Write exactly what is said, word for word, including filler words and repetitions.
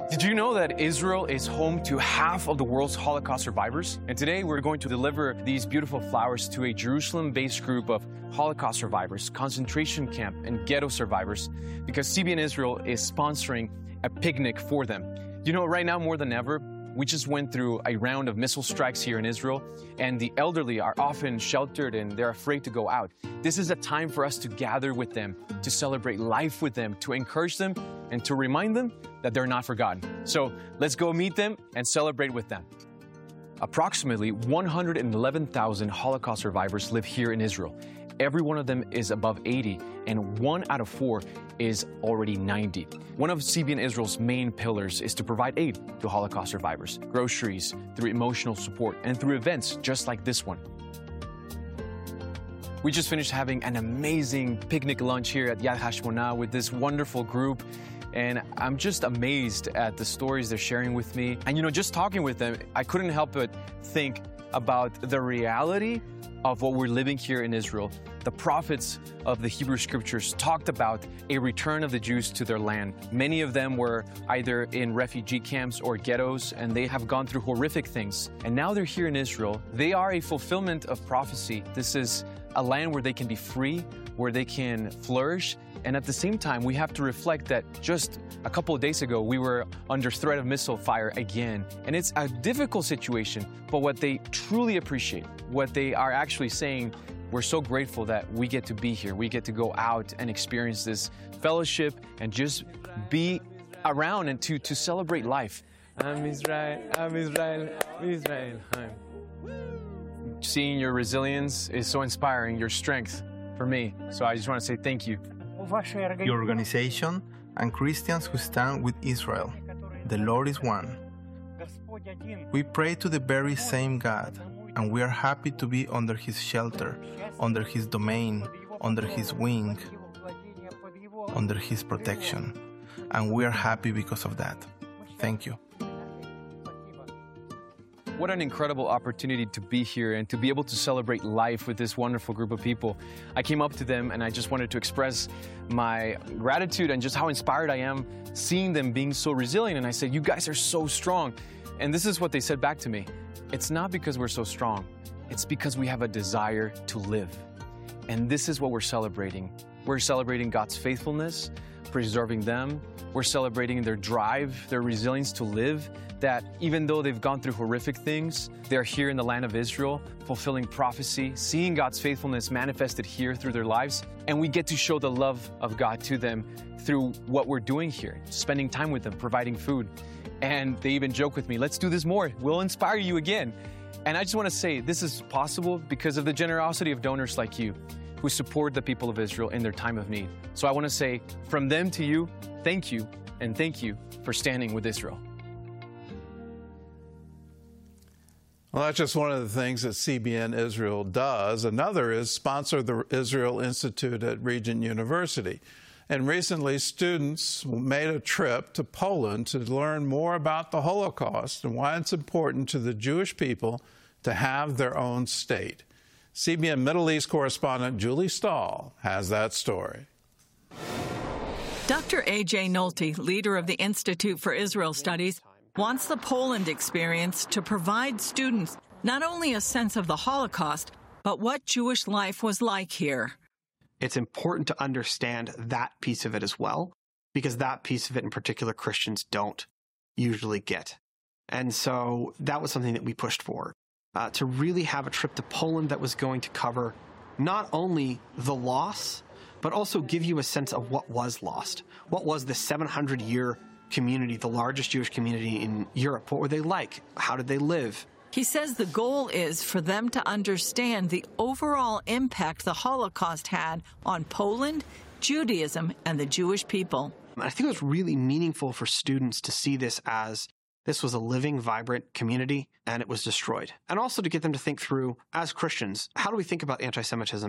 Did you know that Israel is home to half of the world's Holocaust survivors? And today we're going to deliver these beautiful flowers to a Jerusalem-based group of Holocaust survivors, concentration camp and ghetto survivors, because C B N Israel is sponsoring a picnic for them. You know, right now more than ever, we just went through a round of missile strikes here in Israel, and the elderly are often sheltered and they're afraid to go out. This is a time for us to gather with them, to celebrate life with them, to encourage them, and to remind them that they're not forgotten. So let's go meet them and celebrate with them. Approximately one hundred eleven thousand Holocaust survivors live here in Israel. Every one of them is above eighty, and one out of four is already ninety. One of C B N Israel's main pillars is to provide aid to Holocaust survivors, groceries, through emotional support, and through events just like this one. We just finished having an amazing picnic lunch here at Yad HaShmona with this wonderful group, and I'm just amazed at the stories they're sharing with me. And you know, just talking with them, I couldn't help but think about the reality of what we're living here in Israel. The prophets of the Hebrew Scriptures talked about a return of the Jews to their land. Many of them were either in refugee camps or ghettos, and they have gone through horrific things. And now they're here in Israel. They are a fulfillment of prophecy. This is a land where they can be free, where they can flourish. And at the same time, we have to reflect that just a couple of days ago, we were under threat of missile fire again. And it's a difficult situation, but what they truly appreciate, what they are actually saying, we're so grateful that we get to be here. We get to go out and experience this fellowship and just be around and to, to celebrate life. Am Israel, Am Israel, Am Israel. Seeing your resilience is so inspiring, your strength for me. So I just want to say thank you. Your organization and Christians who stand with Israel. The Lord is one. We pray to the very same God, and we are happy to be under His shelter, under His domain, under His wing, under His protection. And we are happy because of that. Thank you. What an incredible opportunity to be here and to be able to celebrate life with this wonderful group of people. I came up to them and I just wanted to express my gratitude and just how inspired I am seeing them being so resilient. And I said, you guys are so strong. And this is what they said back to me. It's not because we're so strong. It's because we have a desire to live. And this is what we're celebrating. We're celebrating God's faithfulness, preserving them. We're celebrating their drive, their resilience to live, that even though they've gone through horrific things, they're here in the land of Israel, fulfilling prophecy, seeing God's faithfulness manifested here through their lives. And we get to show the love of God to them through what we're doing here, spending time with them, providing food. And they even joke with me, let's do this more. We'll inspire you again. And I just want to say this is possible because of the generosity of donors like you who support the people of Israel in their time of need. So I want to say from them to you, thank you, and thank you for standing with Israel. Well, that's just one of the things that C B N Israel does. Another is sponsor the Israel Institute at Regent University. And recently, students made a trip to Poland to learn more about the Holocaust and why it's important to the Jewish people to have their own state. C B N Middle East correspondent Julie Stahl has that story. Doctor A J Nolte, leader of the Institute for Israel Studies, wants the Poland experience to provide students not only a sense of the Holocaust, but what Jewish life was like here. It's important to understand that piece of it as well, because that piece of it in particular Christians don't usually get. And so that was something that we pushed for, uh, to really have a trip to Poland that was going to cover not only the loss, but also give you a sense of what was lost. What was the seven hundred year community, the largest Jewish community in Europe? What were they like? How did they live? He says the goal is for them to understand the overall impact the Holocaust had on Poland, Judaism, and the Jewish people. I think it was really meaningful for students to see this as this was a living, vibrant community, and it was destroyed. And also to get them to think through, as Christians, how do we think about anti-Semitism